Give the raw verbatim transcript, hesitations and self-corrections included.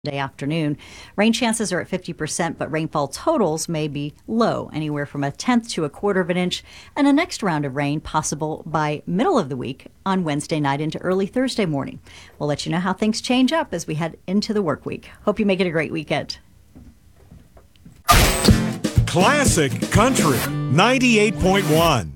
afternoon. Rain chances are at fifty percent, but rainfall totals may be low, anywhere from a tenth to a quarter of an inch, and a next round of rain possible by middle of the week on Wednesday night into early Thursday morning. We'll let you know how things change up as we head into the work week. Hope you make it a great weekend. Classic Country ninety-eight point one.